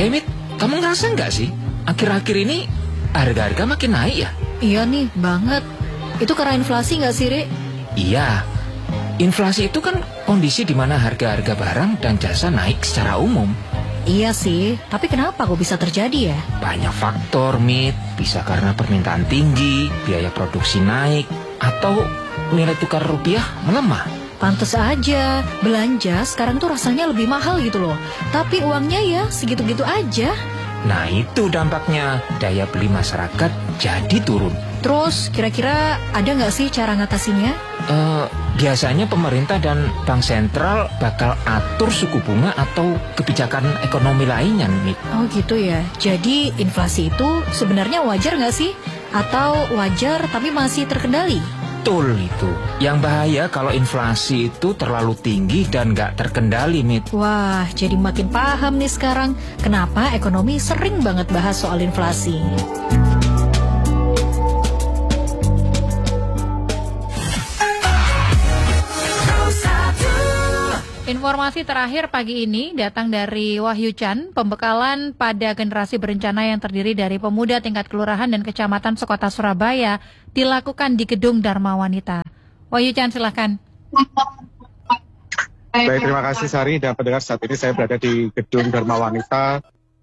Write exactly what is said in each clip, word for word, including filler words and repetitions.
Hey Mit, kamu ngerasa nggak sih? Akhir-akhir ini harga-harga makin naik ya? Iya nih, banget. Itu karena inflasi nggak sih, Rik? Iya, inflasi itu kan kondisi di mana harga-harga barang dan jasa naik secara umum. Iya sih, tapi kenapa kok bisa terjadi ya? Banyak faktor, Mit. Bisa karena permintaan tinggi, biaya produksi naik, atau nilai tukar rupiah melemah. Pantes aja, belanja sekarang tuh rasanya lebih mahal gitu loh. Tapi uangnya ya segitu-gitu aja. Nah itu dampaknya, daya beli masyarakat jadi turun. Terus kira-kira ada nggak sih cara ngatasinnya? Uh, biasanya pemerintah dan bank sentral bakal atur suku bunga atau kebijakan ekonomi lainnya, Mit. Oh gitu ya, jadi inflasi itu sebenarnya wajar nggak sih? Atau wajar tapi masih terkendali? Betul itu. Yang bahaya kalau inflasi itu terlalu tinggi dan nggak terkendali, Mit. Wah, jadi makin paham nih sekarang kenapa ekonomi sering banget bahas soal inflasi. Informasi terakhir pagi ini datang dari Wahyu Chan, pembekalan pada generasi berencana yang terdiri dari pemuda tingkat kelurahan dan kecamatan sekota Surabaya dilakukan di Gedung Dharma Wanita. Wahyu Chan, silahkan. Baik, terima kasih Sari dan pendengar. Saat ini saya berada di Gedung Dharma Wanita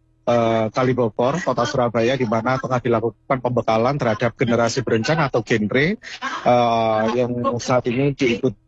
eh, Kalibogor, kota Surabaya, di mana tengah dilakukan pembekalan terhadap generasi berencana atau genre eh, yang saat ini diikuti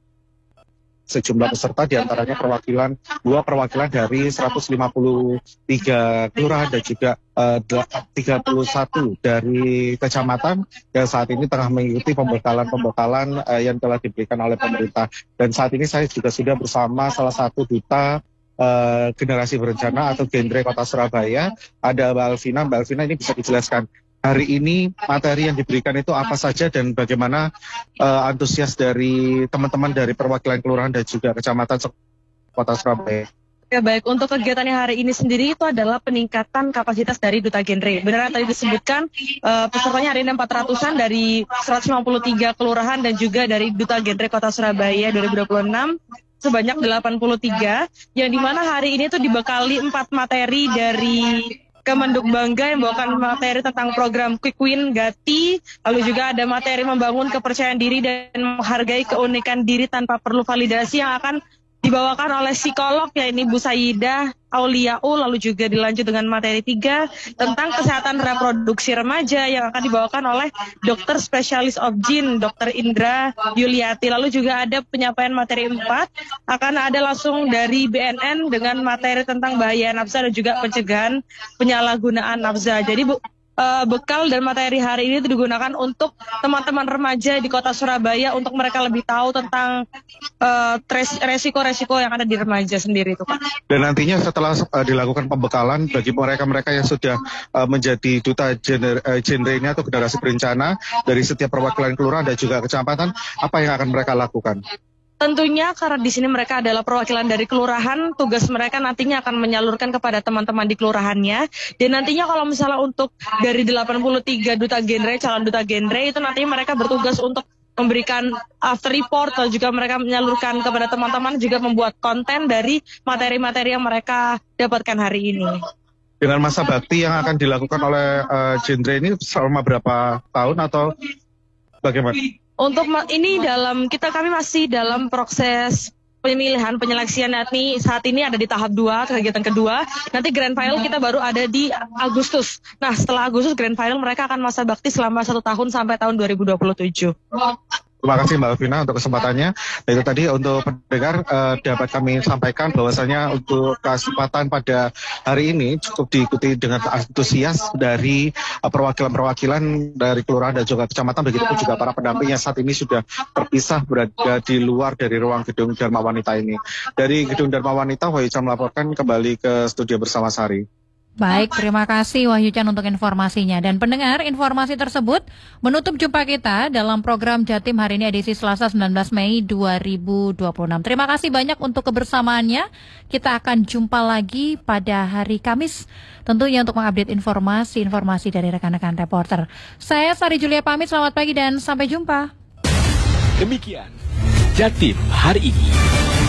sejumlah peserta, diantaranya perwakilan dua perwakilan dari seratus lima puluh tiga kelurahan dan juga uh, tiga puluh satu dari kecamatan yang saat ini tengah mengikuti pembekalan-pembekalan uh, yang telah diberikan oleh pemerintah. Dan saat ini saya juga sudah bersama salah satu duta uh, generasi berencana atau genre kota Surabaya, ada Mbak Alvina. Mbak Alvina, ini bisa dijelaskan hari ini materi yang diberikan itu apa saja dan bagaimana uh, antusias dari teman-teman dari perwakilan kelurahan dan juga kecamatan kota Surabaya? Ya baik, untuk kegiatannya hari ini sendiri itu adalah peningkatan kapasitas dari duta genre. Benar tadi disebutkan uh, pesertanya hari ini empat ratusan dari seratus lima puluh tiga kelurahan dan juga dari duta genre kota Surabaya dua ribu dua puluh enam sebanyak delapan puluh tiga, yang dimana hari ini tuh dibekali empat materi dari Kemenduk Bangga yang membawakan materi tentang program Quick Win Gati, lalu juga ada materi membangun kepercayaan diri dan menghargai keunikan diri tanpa perlu validasi yang akan dibawakan oleh psikolog yaitu Bu Sayyidah Auliaul, lalu juga dilanjut dengan materi tiga tentang kesehatan reproduksi remaja yang akan dibawakan oleh dokter spesialis obgyn Dokter Indra Yuliati, lalu juga ada penyampaian materi empat akan ada langsung dari B N N dengan materi tentang bahaya nafsa dan juga pencegahan penyalahgunaan nafsa. Jadi Bu, Uh, bekal dan materi hari ini digunakan untuk teman-teman remaja di kota Surabaya untuk mereka lebih tahu tentang uh, resiko-resiko yang ada di remaja sendiri itu, Pak. Dan nantinya setelah uh, dilakukan pembekalan bagi mereka-mereka yang sudah uh, menjadi duta genre, uh, genre ini atau generasi berencana dari setiap perwakilan kelurahan dan juga kecamatan, apa yang akan mereka lakukan? Tentunya karena di sini mereka adalah perwakilan dari kelurahan, tugas mereka nantinya akan menyalurkan kepada teman-teman di kelurahannya. Dan nantinya kalau misalnya untuk dari delapan puluh tiga duta genre, calon duta genre, itu nantinya mereka bertugas untuk memberikan after report, atau juga mereka menyalurkan kepada teman-teman, juga membuat konten dari materi-materi yang mereka dapatkan hari ini. Dengan masa bakti yang akan dilakukan oleh uh, genre ini selama berapa tahun atau bagaimana? Untuk ini dalam kita kami masih dalam proses pemilihan penyeleksian, yakni saat ini ada di tahap dua, kegiatan kedua. Nanti grand final kita baru ada di Agustus. Nah, setelah Agustus grand final mereka akan masa bakti selama satu tahun sampai tahun dua ribu dua puluh tujuh. Terima kasih Mbak Alvina untuk kesempatannya. Dan itu tadi untuk pendengar uh, dapat kami sampaikan bahwasanya untuk kesempatan pada hari ini cukup diikuti dengan antusias dari uh, perwakilan-perwakilan dari kelurahan dan juga kecamatan, begitupun juga para pendampingnya saat ini sudah terpisah berada di luar dari ruang Gedung Dharma Wanita ini. Dari Gedung Dharma Wanita, Wahyu Chan melaporkan kembali ke studio bersama Sari. Baik, terima kasih Wahyu Chan untuk informasinya. Dan pendengar, informasi tersebut menutup jumpa kita dalam program Jatim hari ini edisi Selasa sembilan belas Mei dua ribu dua puluh enam. Terima kasih banyak untuk kebersamaannya. Kita akan jumpa lagi pada hari Kamis, tentunya untuk mengupdate informasi-informasi dari rekan-rekan reporter. Saya Sari Julia pamit, selamat pagi dan sampai jumpa. Demikian Jatim hari ini.